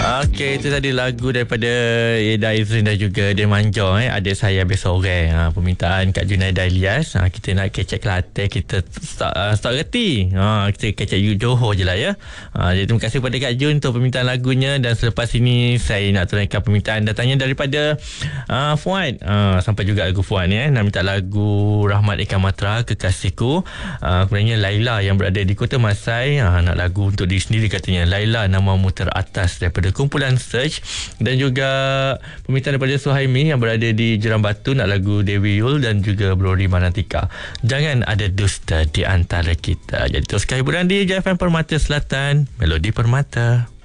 Okey, itu tadi lagu daripada Ida Izrin dan juga Dia Manja. Adik saya habis sore. Permintaan Kak Junaida Ilyas. Kita nak kecek Kelantan. Kita start reti. Kita kecek Johor je lah ya. Jadi terima kasih kepada Kak Jun untuk permintaan lagunya. Dan selepas ini saya nak tunaikan permintaan datangnya daripada Fuad. Sampai juga lagu Fuad ni. Nak minta lagu Rahmat Ikan Matra, Kekasihku. Kemudiannya Laila yang berada di Kota Masai. Nak lagu untuk diri sendiri katanya. Laila, namamu teratas, daripada kumpulan Search. Dan juga permintaan daripada Suhaimi yang berada di Jeram Batu, nak lagu Dewi Yul dan juga Brori Manatika. Jangan ada dusta di antara kita. Jadi teruskan hiburan di JFM Permata Selatan, Melodi Permata.